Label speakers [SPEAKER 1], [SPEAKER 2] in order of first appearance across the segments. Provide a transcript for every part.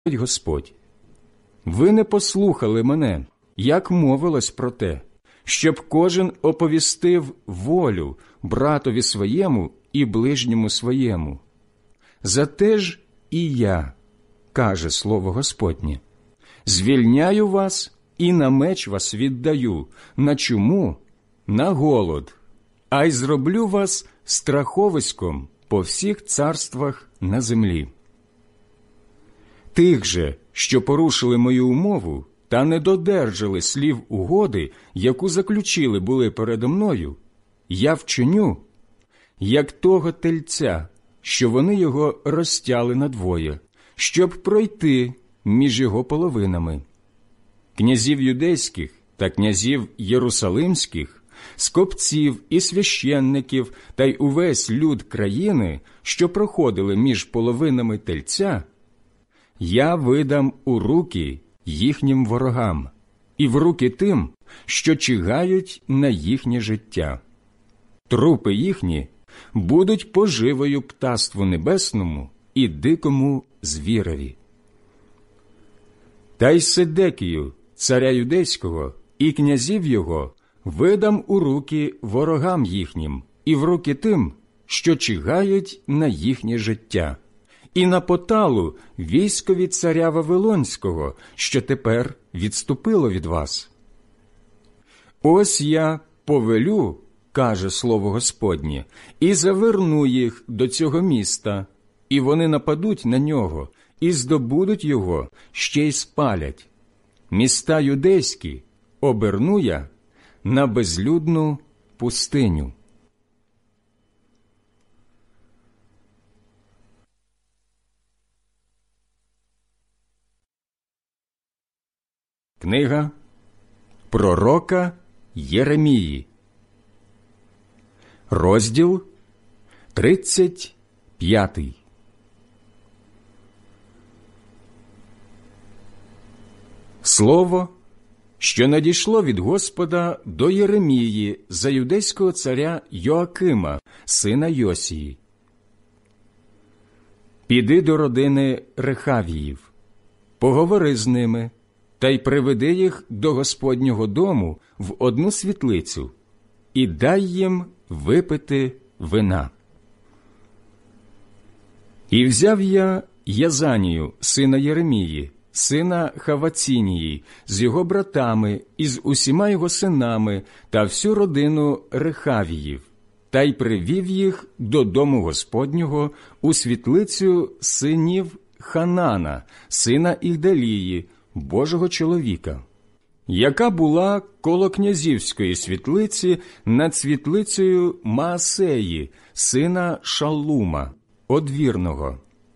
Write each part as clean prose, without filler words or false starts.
[SPEAKER 1] Господь: ви не послухали мене, як мовилось про те, щоб кожен оповістив волю братові своєму і ближньому своєму. Зате ж і я, каже слово Господнє, звільняю вас і на меч вас віддаю, на чуму, на голод, а й зроблю вас страховиськом по всіх царствах на землі. Тих же, що порушили мою умову та не додержали слів угоди, яку заключили були передо мною, я вчиню, як того тельця, що вони його розтяли надвоє, щоб пройти між його половинами. Князів юдейських та князів єрусалимських, скопців і священників та й увесь люд країни, що проходили між половинами тельця, я видам у руки їхнім ворогам і в руки тим, що чигають на їхнє життя. Трупи їхні будуть поживою птаству небесному і дикому звірові. Та й Седекію, царя юдейського, і князів його видам у руки ворогам їхнім і в руки тим, що чигають на їхнє життя, і на поталу військові царя Вавилонського, що тепер відступило від вас. Ось я повелю, каже слово Господнє, і заверну їх до цього міста, і вони нападуть на нього, і здобудуть його, ще й спалять. Міста юдейські оберну я на безлюдну пустиню. Книга пророка Єремії, розділ 35. Слово, що надійшло від Господа до Єремії за юдейського царя Йоакима, сина Йосії. Піди до родини Рехавіїв, поговори з ними, та й приведи їх до Господнього дому в одну світлицю, і дай їм випити вина. І взяв я Язанію, сина Єремії, сина Хавацінії, з його братами і з усіма його синами та всю родину Рехавіїв, та й привів їх до дому Господнього у світлицю синів Ханана, сина Ігдалії, Божого чоловіка, яка була коло князівської світлиці над світлицею Маасеї, сина Шаллума, одвірного.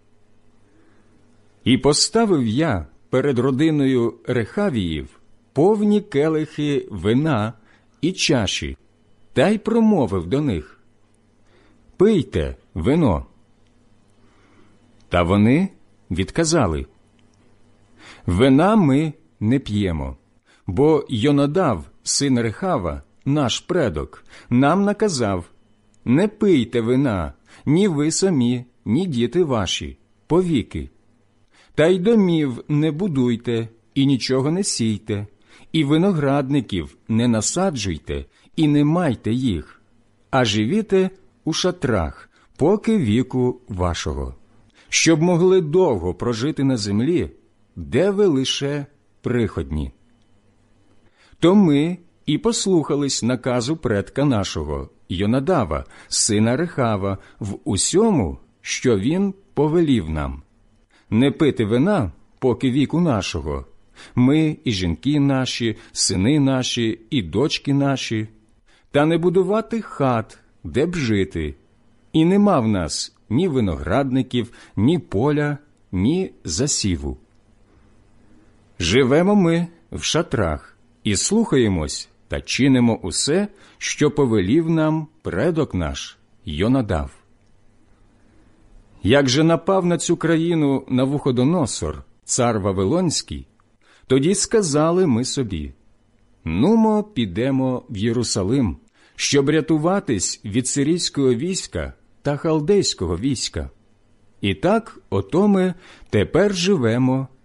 [SPEAKER 1] І поставив я перед родиною Рехавіїв повні келихи вина і чаші, та й промовив до них: «Пийте вино». Та вони відказали: «Вина ми не п'ємо, бо Йонадав, син Рехава, наш предок, нам наказав: не пийте вина, ні ви самі, ні діти ваші, повіки. Та й домів не будуйте, і нічого не сійте, і виноградників не насаджуйте, і не майте їх, а живіте у шатрах, поки віку вашого, щоб могли довго прожити на землі, де ви лише приходні». То ми і послухались наказу предка нашого, Йонадава, сина Рехава, в усьому, що він повелів нам: не пити вина, поки віку нашого, ми і жінки наші, сини наші і дочки наші, та не будувати хат, де б жити, і нема в нас ні виноградників, ні поля, ні засіву. Живемо ми в шатрах і слухаємось та чинимо усе, що повелів нам предок наш Йонадав. Як же напав на цю країну Навуходоносор, цар Вавилонський, тоді сказали ми собі: «Нумо, підемо в Єрусалим, щоб рятуватись від сирійського війська та халдейського війська». І так, ото ми тепер живемо